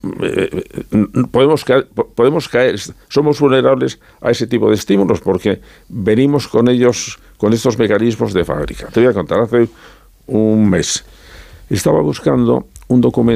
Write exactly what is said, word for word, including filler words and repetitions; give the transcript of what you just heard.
eh, podemos caer, podemos caer, somos vulnerables a ese tipo de estímulos porque venimos con ellos, con estos mecanismos de fábrica. Te voy a contar, hace un mes estaba buscando un documento